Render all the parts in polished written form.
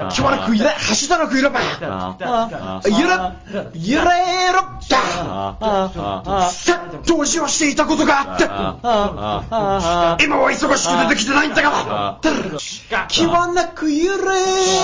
気まなく揺れ走ったなく揺れば揺れ揺れろ投資をしていたことがあって今は忙しくてできてないんだが気まなく揺れる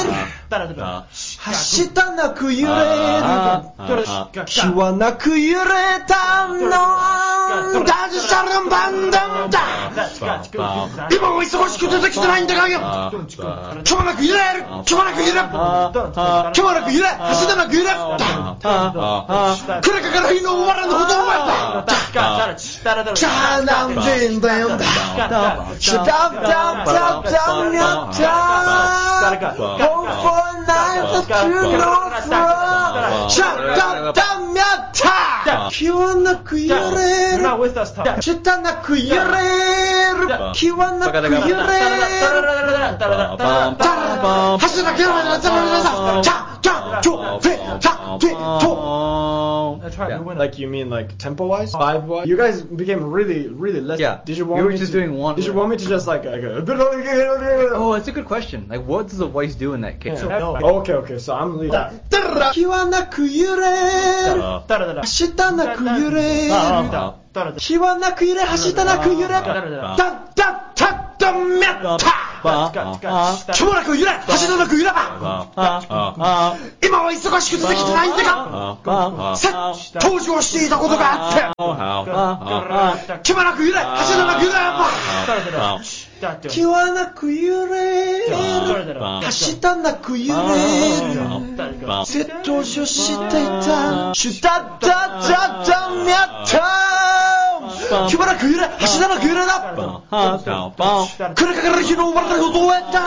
走ったなく揺れる気はなく揺れたのダジタルバンダンだ今は忙しくてできてないんだがよ気まなく揺れる気まなく揺れ気まなく揺れ走ったなく揺れこれから日の終わらぬほど終わったじゃあなんでいいんだよシュダブダブダブダブやったHope for a night that you know fromシャッダブダブやった気はなく揺れるシュタなく揺れる気はなく揺れる走らなきゃならないチャチャチョフェチャフェト Like you mean like tempo wise, vibe wise? You guys became really less. Yeah. Did you want you me were just to, doing one. Did you want me to just like Oh, that's a good question. Like, what does the voice do in that case? Okay, so I'm leaving. 気はなく揺れ走ったなく揺れ気はなく揺れ走ったなく揺れダッダッタッダメッタ気もなく揺れ走ったなく揺れ今は忙しくてできてないんだが当時をしていたことがあって気もなく揺れ走ったなく揺れ気はなく揺れ走ったなく揺れ窃盗しをしていたシュタッタッタッタミャッタ気はなく揺れ走ったなく揺れだこれから日の終わりのことをやった